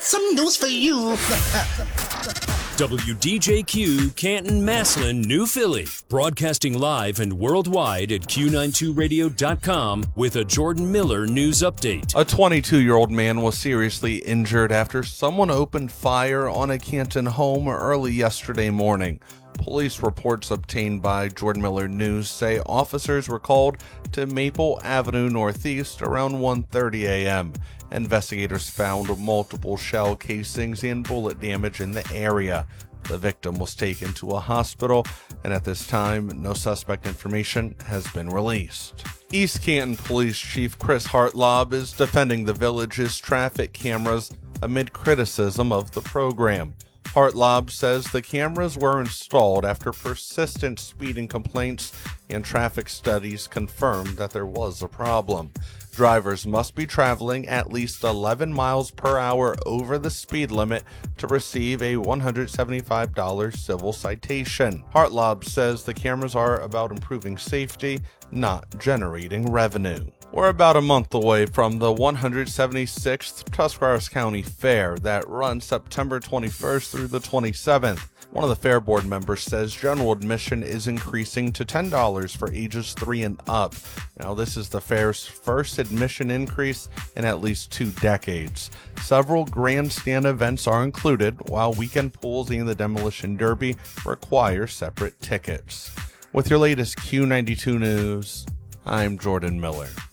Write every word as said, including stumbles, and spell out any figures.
got some news for you. W D J Q, Canton, Massillon, New Philly. Broadcasting live and worldwide at Q ninety-two radio dot com with a Jordan Miller news update. A twenty-two-year-old man was seriously injured after someone opened fire on a Canton home early yesterday morning. Police reports obtained by Jordan Miller News say officers were called to Maple Avenue Northeast around one thirty a.m. Investigators found multiple shell casings and bullet damage in the area. The victim was taken to a hospital, and at this time, no suspect information has been released. East Canton Police Chief Chris Hartlob is defending the village's traffic cameras amid criticism of the program. Hartlob says the cameras were installed after persistent speeding complaints and traffic studies confirmed that there was a problem. Drivers must be traveling at least eleven miles per hour over the speed limit to receive a one hundred seventy-five dollars civil citation. Hartlob says the cameras are about improving safety, not generating revenue. We're about a month away from the one hundred seventy-sixth Tuscarawas County Fair that runs September twenty-first through the twenty-seventh. One of the fair board members says general admission is increasing to ten dollars for ages three and up. Now, this is the fair's first admission increase in at least two decades. Several grandstand events are included, while weekend pools and the demolition derby require separate tickets. With your latest Q ninety-two news, I'm Jordan Miller.